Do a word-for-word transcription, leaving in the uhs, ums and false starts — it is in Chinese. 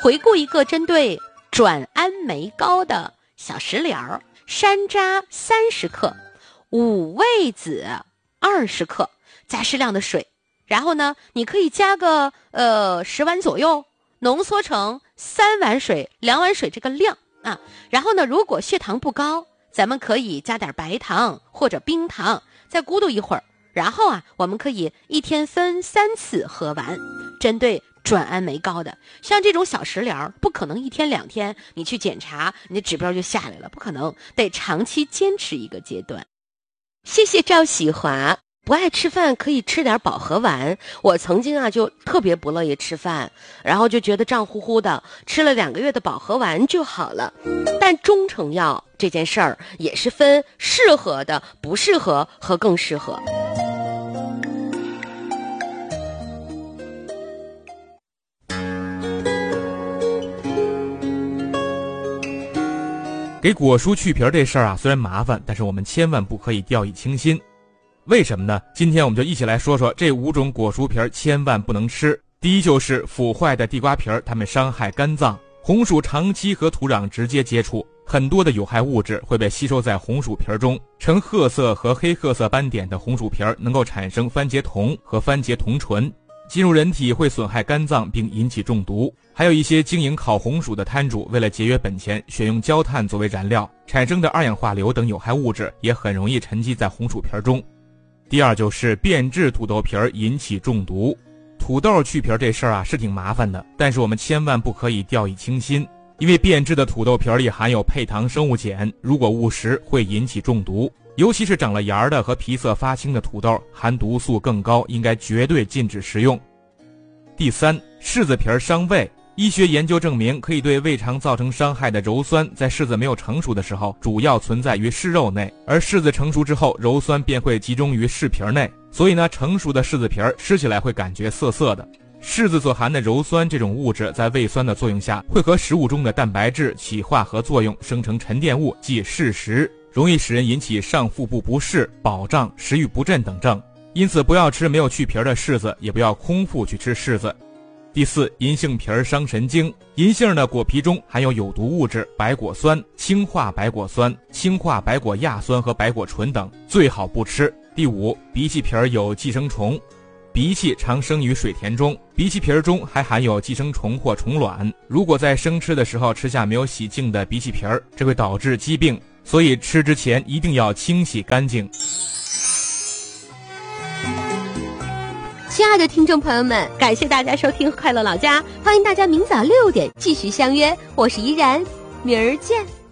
回顾一个针对转氨酶高的小食疗：山楂三十克，五味子二十克，加适量的水。然后呢，你可以加个呃十碗左右，浓缩成三碗水、两碗水这个量啊。然后呢，如果血糖不高，咱们可以加点白糖或者冰糖，再咕嘟一会儿。然后啊，我们可以一天分三次喝完。针对转氨酶高的，像这种小食疗，不可能一天两天你去检查，你的指标就下来了，不可能，得长期坚持一个阶段。 谢谢赵喜华。不爱吃饭可以吃点保和丸。我曾经啊就特别不乐意吃饭，然后就觉得胀乎乎的，吃了两个月的保和丸就好了。但中成药这件事儿也是分适合的、不适合和更适合。 给果蔬去皮这事儿啊，虽然麻烦，但是我们千万不可以掉以轻心。为什么呢？今天我们就一起来说说这五种果蔬皮千万不能吃。第一就是腐坏的地瓜皮，它们伤害肝脏。红薯长期和土壤直接接触，很多的有害物质会被吸收在红薯皮中。呈褐色和黑褐色斑点的红薯皮能够产生番茄酮和番茄酮醇，进入人体会损害肝脏并引起中毒。还有一些经营烤红薯的摊主，为了节约本钱，选用焦炭作为燃料，产生的二氧化硫等有害物质也很容易沉积在红薯皮中。第二就是变质土豆皮引起中毒。土豆去皮这事儿啊是挺麻烦的，但是我们千万不可以掉以轻心，因为变质的土豆皮里含有配糖生物碱，如果误食会引起中毒。尤其是长了芽的和皮色发青的土豆，含毒素更高，应该绝对禁止食用。第三，柿子皮伤胃。医学研究证明，可以对胃肠造成伤害的鞣酸，在柿子没有成熟的时候，主要存在于柿肉内，而柿子成熟之后，鞣酸便会集中于柿皮内。所以呢，成熟的柿子皮吃起来会感觉涩涩的。柿子所含的鞣酸这种物质，在胃酸的作用下，会和食物中的蛋白质起化合作用，生成沉淀物，即柿石，容易使人引起上腹部不适、饱胀、食欲不振等症。因此，不要吃没有去皮的柿子，也不要空腹去吃柿子。第四，银杏皮伤神经。银杏的果皮中含有有毒物质白果酸、氢化白果酸、氢化白果亚酸和白果醇等，最好不吃。第五，荸荠皮有寄生虫。荸荠常生于水田中，荸荠皮中还含有寄生虫或虫卵。如果在生吃的时候吃下没有洗净的荸荠皮，这会导致疾病，所以吃之前一定要清洗干净。 亲爱的听众朋友们，感谢大家收听快乐老家，欢迎大家明早六点继续相约，我是依然，明儿见。